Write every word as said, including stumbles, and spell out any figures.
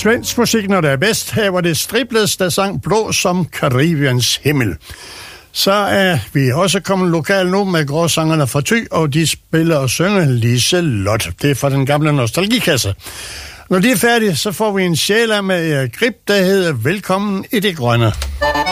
Svensk musik, når det er bedst. Her var det Striplets, der sang Blå som Karibiens himmel. Så er vi også kommet lokal nu med Gråsangerne fra Thy, og de spiller og synger Lise-Lotte. Det er fra den gamle nostalgikasse. Når de er færdige, så får vi en sjæl med Erik Grip, der hedder Velkommen i det grønne.